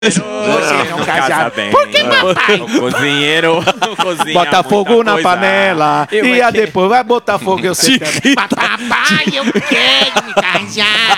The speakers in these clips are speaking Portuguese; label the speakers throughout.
Speaker 1: Você não casa bem.
Speaker 2: Por que, papai?
Speaker 1: O cozinheiro cozinha
Speaker 2: Bota fogo na
Speaker 1: coisa.
Speaker 2: panela e depois vai botar fogo, eu sei também.
Speaker 3: Papai, eu quero me casar.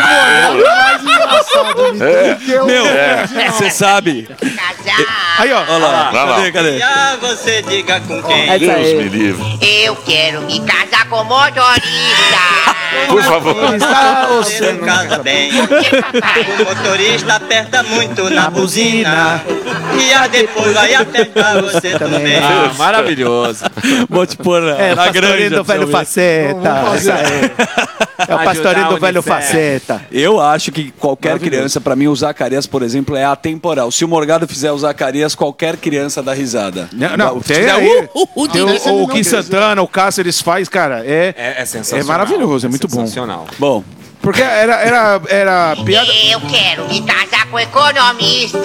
Speaker 4: Mais engraçado,
Speaker 5: Meu, você sabe.
Speaker 3: Casar.
Speaker 2: Aí, ó.
Speaker 5: Olha lá.
Speaker 6: Não.
Speaker 5: Cadê?
Speaker 7: Já você diga com quem.
Speaker 6: Deus me livre.
Speaker 3: Eu quero me casar com motorista.
Speaker 6: Por favor.
Speaker 7: Você não casa bem.
Speaker 3: Por que, papai?
Speaker 7: O motorista aperta muito na buzina. E a depois vai apertar você também.
Speaker 1: Ah, maravilhoso.
Speaker 5: Vou te pôr na
Speaker 2: É, o pastorinho
Speaker 5: granja.
Speaker 2: do velho faceta. Isso aí. É o pastorinho do velho faceta.
Speaker 5: Eu acho que qualquer criança, pra mim, o Zacarias, por exemplo, é atemporal. Se o Morgado fizer o Zacarias, qualquer criança dá risada.
Speaker 2: Não, tem aí. Tem o Kim Santana, o Cáceres faz, cara.
Speaker 1: É sensacional.
Speaker 2: É maravilhoso, é muito bom.
Speaker 1: Sensacional.
Speaker 5: Bom,
Speaker 2: Porque era piada.
Speaker 3: Eu quero me casar com economista.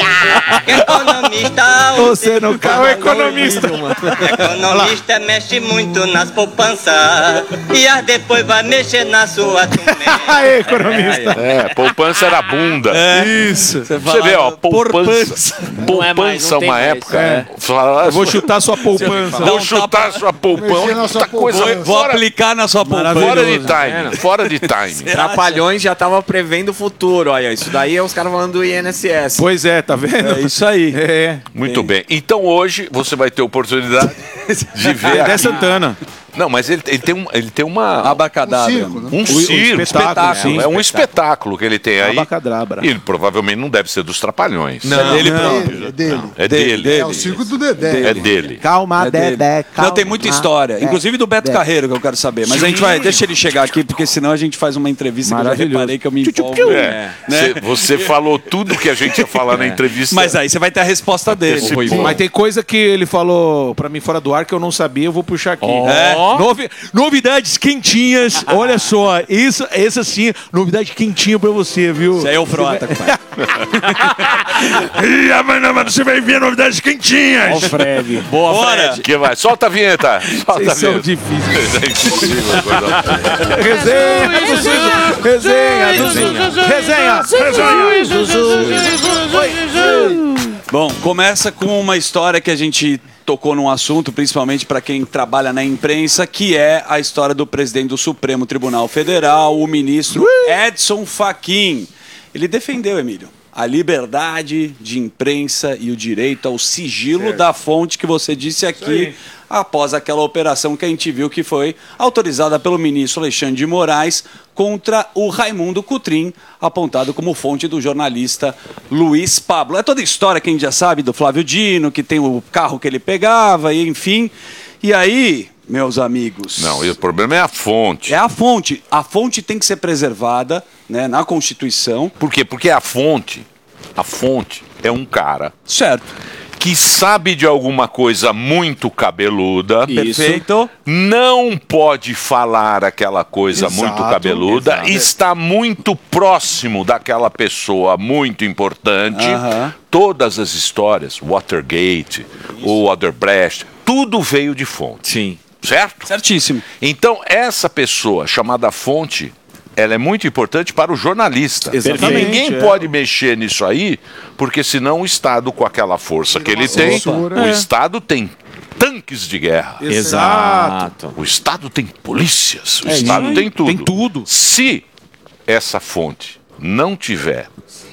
Speaker 7: Economista,
Speaker 2: Você no carro é economista.
Speaker 7: economista mexe muito nas poupanças. E a depois vai mexer na sua também.
Speaker 2: Aê, economista.
Speaker 6: Poupança era bunda.
Speaker 2: Isso.
Speaker 6: Você vê, ó, poupança.
Speaker 1: Não é mais,
Speaker 6: Poupança,
Speaker 1: não tem
Speaker 6: uma
Speaker 1: mais.
Speaker 6: época. Falava,
Speaker 2: Eu vou chutar sua poupança.
Speaker 6: vou chutar sua poupança.
Speaker 4: Mexer na sua
Speaker 6: Muita coisa
Speaker 4: poupança.
Speaker 5: vou
Speaker 6: fora,
Speaker 5: aplicar na sua poupança.
Speaker 6: fora de
Speaker 1: Tá
Speaker 6: time.
Speaker 1: vendo?
Speaker 6: Fora de time.
Speaker 1: Trapalhões já tava prevendo o futuro. Olha, isso daí é os caras falando do INSS.
Speaker 2: Pois é, tá vendo?
Speaker 5: É isso aí.
Speaker 2: É.
Speaker 6: Muito bem. Então hoje você vai ter oportunidade de ver.
Speaker 2: Dedé
Speaker 6: aqui.
Speaker 2: Santana.
Speaker 6: Não, mas ele tem uma.
Speaker 5: Abacadabra.
Speaker 4: circo, né?
Speaker 6: Um circo.
Speaker 2: espetáculo, sim.
Speaker 6: É um espetáculo que ele tem aí.
Speaker 2: Abacadabra.
Speaker 6: E ele provavelmente não deve ser dos Trapalhões.
Speaker 5: É dele
Speaker 2: não.
Speaker 5: próprio.
Speaker 4: É dele.
Speaker 6: É dele.
Speaker 4: É o circo do Dedé.
Speaker 6: É dele.
Speaker 2: Calma,
Speaker 5: É dele.
Speaker 2: Dedé, calma.
Speaker 5: Não, tem muita história. Inclusive do Beto Carreiro, que eu quero saber. Mas a gente vai, deixa ele chegar aqui, porque senão a gente faz uma entrevista que eu já
Speaker 2: Maravilhoso.
Speaker 5: reparei que eu me empolgo.
Speaker 6: É. Você falou tudo que a gente ia falar na entrevista.
Speaker 5: Mas aí você vai ter a resposta dele.
Speaker 6: Esse
Speaker 5: Rui.
Speaker 6: ponto.
Speaker 2: Mas tem coisa que ele falou pra mim fora do ar que eu não sabia, eu vou puxar aqui. Novidades quentinhas. Olha só, essa sim, novidade quentinha pra você, viu?
Speaker 5: Isso aí é o Frota que faz.
Speaker 2: E amanhã você vai ver novidades quentinhas. Ó, Fred.
Speaker 5: Boa, Bora.
Speaker 6: Que vai. Solta a vinheta. Solta a
Speaker 2: Vocês são
Speaker 6: vinheta.
Speaker 2: difíceis.
Speaker 6: É impossível, coisa.
Speaker 2: Resenha do Zuzu. Resenha do Zuzu. Resenha.
Speaker 5: Bom, começa com uma história que a gente tocou num assunto, principalmente para quem trabalha na imprensa, que é a história do presidente do Supremo Tribunal Federal, o ministro Edson Fachin. Ele defendeu, Emílio, a liberdade de imprensa e o direito ao sigilo da fonte que você disse aqui, após aquela operação que a gente viu que foi autorizada pelo ministro Alexandre de Moraes contra o Raimundo Cotrim, apontado como fonte do jornalista Luiz Pablo. É toda a história que a gente já sabe do Flávio Dino, que tem o carro que ele pegava, e enfim. E aí, meus amigos...
Speaker 6: Não, e o problema é a fonte.
Speaker 5: É a fonte. A fonte tem que ser preservada, né, na Constituição.
Speaker 6: Por quê? Porque a fonte é um cara
Speaker 5: Certo.
Speaker 6: que sabe de alguma coisa muito cabeluda,
Speaker 5: Perfeito.
Speaker 6: não pode falar aquela coisa muito cabeluda, está muito próximo daquela pessoa muito importante. Todas as histórias, Watergate, o Odebrecht, tudo veio de fonte.
Speaker 1: Sim.
Speaker 6: Certo?
Speaker 5: Certíssimo.
Speaker 6: Então, essa pessoa chamada fonte, ela é muito importante para o jornalista.
Speaker 2: Exatamente,
Speaker 6: Ninguém pode mexer nisso aí, porque senão o Estado, com aquela força que ele tem, o Estado tem tanques de guerra.
Speaker 2: Exato.
Speaker 6: O Estado tem polícias, o Estado tem tudo.
Speaker 2: Tem tudo.
Speaker 6: Se essa fonte não tiver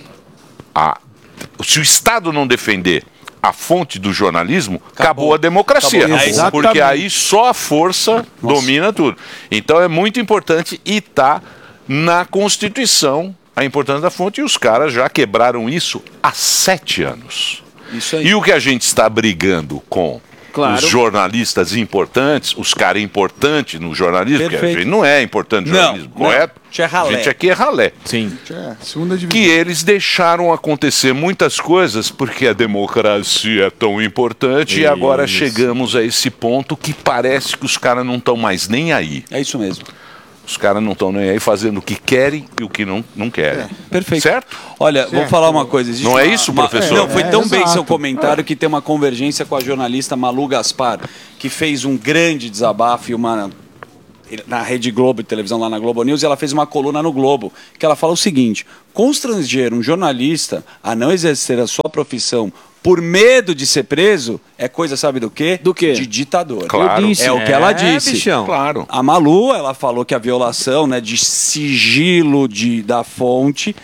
Speaker 6: se o Estado não defender a fonte do jornalismo, acabou a democracia.
Speaker 2: Acabou.
Speaker 6: Porque aí só a força domina tudo. Então é muito importante e está na Constituição a importância da fonte, e os caras já quebraram isso há 7 anos.
Speaker 5: Isso aí.
Speaker 6: E o que a gente está brigando com os jornalistas importantes, os caras importantes no jornalismo, porque a gente não é importante no jornalismo, correto? A gente aqui é ralé.
Speaker 1: Sim.
Speaker 4: Segunda divisão.
Speaker 6: Que eles deixaram acontecer muitas coisas porque a democracia é tão importante e agora chegamos a esse ponto que parece que os caras não estão mais nem aí.
Speaker 5: É isso mesmo.
Speaker 6: Os caras não estão nem aí fazendo o que querem e o que não querem.
Speaker 5: Perfeito.
Speaker 6: Certo?
Speaker 5: Olha, vou falar uma coisa. Existe
Speaker 6: Não é isso, professor?
Speaker 5: Não, foi tão bem
Speaker 4: exato.
Speaker 5: seu comentário que tem uma convergência com a jornalista Malu Gaspar, que fez um grande desabafo e uma na Rede Globo de televisão, lá na Globo News, e ela fez uma coluna no Globo, que ela fala o seguinte: constranger um jornalista a não exercer a sua profissão por medo de ser preso é coisa, sabe do quê?
Speaker 8: Do quê?
Speaker 5: De ditador.
Speaker 6: Claro.
Speaker 5: É o que ela disse.
Speaker 1: Bichão.
Speaker 6: Claro.
Speaker 5: A Malu, ela falou que a violação, né, de sigilo da fonte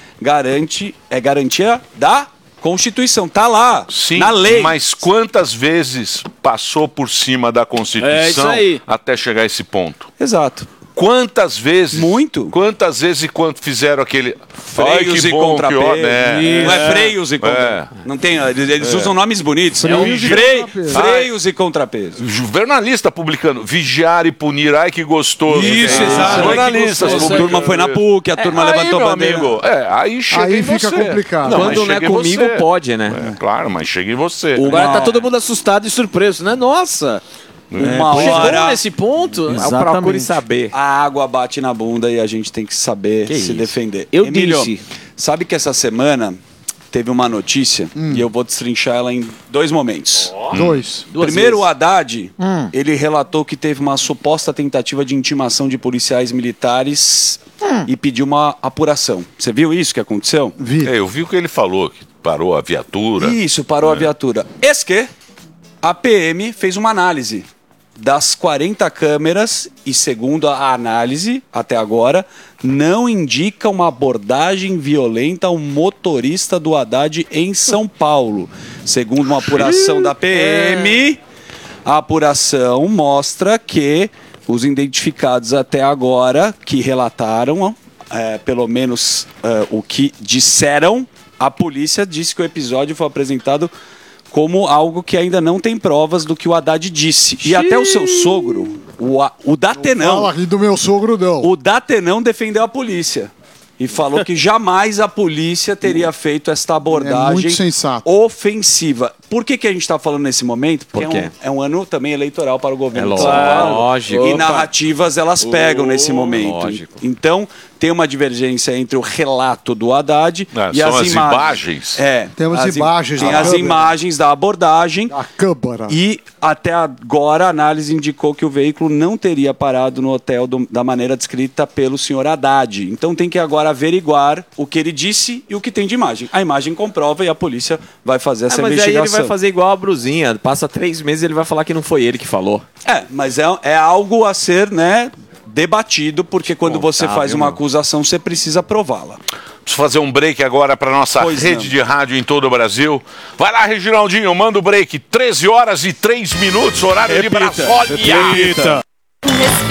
Speaker 5: é garantia da Constituição. Tá lá,
Speaker 6: Sim,
Speaker 5: na lei.
Speaker 6: mas quantas vezes passou por cima da
Speaker 8: É isso
Speaker 6: Constituição
Speaker 8: aí.
Speaker 6: até chegar a esse ponto?
Speaker 5: Exato.
Speaker 6: Quantas vezes?
Speaker 5: Muito.
Speaker 6: Quantas vezes e quanto fizeram aquele...
Speaker 5: Freios e contrapesos. Não é freios e contrapesos. Não tem, eles usam nomes bonitos. Freios e contrapesos.
Speaker 6: Jornalista publicando, vigiar e punir, ai que gostoso.
Speaker 5: Isso, exato.
Speaker 6: Jornalistas
Speaker 5: A
Speaker 6: publicando.
Speaker 5: turma foi na PUC, a turma levantou
Speaker 6: meu
Speaker 5: bandeira.
Speaker 6: amigo, aí chega
Speaker 4: Aí
Speaker 6: em
Speaker 4: fica
Speaker 6: você.
Speaker 4: complicado.
Speaker 6: Não, mas
Speaker 1: Quando não é
Speaker 6: chega em
Speaker 1: comigo,
Speaker 6: você.
Speaker 1: pode, né?
Speaker 6: Claro, mas chega em você.
Speaker 8: Agora tá todo mundo assustado e surpreso, né? Nossa!
Speaker 5: Uma
Speaker 8: Chegou
Speaker 5: hora
Speaker 8: nesse ponto?
Speaker 1: Procure saber.
Speaker 5: a água bate na bunda e a gente tem que saber se
Speaker 1: isso?
Speaker 5: defender.
Speaker 8: Eu
Speaker 5: Emílio,
Speaker 8: disse.
Speaker 5: sabe que essa semana teve uma notícia e eu vou destrinchar ela em 2 momentos.
Speaker 4: Dois.
Speaker 5: Primeiro, o Haddad, ele relatou que teve uma suposta tentativa de intimação de policiais militares e pediu uma apuração. Você viu isso que aconteceu?
Speaker 4: Vi.
Speaker 6: Eu vi o que ele falou, que parou a viatura.
Speaker 5: Isso, parou a viatura. Eis que a PM fez uma análise das 40 câmeras e, segundo a análise, até agora, não indica uma abordagem violenta ao motorista do Haddad em São Paulo. Segundo uma apuração da PM, a apuração mostra que os identificados até agora, que relataram, pelo menos o que disseram, a polícia disse que o episódio foi apresentado como algo que ainda não tem provas do que o Haddad disse. E até o seu sogro, o Datenão,
Speaker 4: Fala aqui do meu sogro, não.
Speaker 5: o Datenão defendeu a polícia. E falou que jamais a polícia teria feito esta abordagem
Speaker 4: muito sensato.
Speaker 5: ofensiva. Por que a gente está falando nesse momento? Porque
Speaker 1: Por quê?
Speaker 5: é um ano também eleitoral para o governo
Speaker 1: É
Speaker 5: de São Paulo.
Speaker 1: lógico.
Speaker 5: E narrativas elas pegam nesse momento.
Speaker 1: lógico.
Speaker 5: Então, tem uma divergência entre o relato do Haddad e
Speaker 6: são
Speaker 5: as
Speaker 6: as imagens.
Speaker 4: Temos imagens
Speaker 5: Tem
Speaker 4: da
Speaker 5: as
Speaker 4: câmera.
Speaker 5: imagens da abordagem.
Speaker 4: A câmara.
Speaker 5: E até agora a análise indicou que o veículo não teria parado no hotel da maneira descrita pelo senhor Haddad. Então tem que agora averiguar o que ele disse e o que tem de imagem. A imagem comprova e a polícia vai fazer essa
Speaker 1: Mas aí
Speaker 5: investigação.
Speaker 1: ele vai fazer igual a Bruzinha. Passa 3 meses e ele vai falar que não foi ele que falou.
Speaker 5: Mas é algo a ser, né, debatido, porque quando você faz uma acusação, você precisa prová-la.
Speaker 6: Preciso fazer um break agora para nossa
Speaker 5: Pois
Speaker 6: rede
Speaker 5: não.
Speaker 6: de rádio em todo o Brasil. Vai lá, Reginaldinho, manda o break. 13 horas e 3 minutos, horário de Brasília.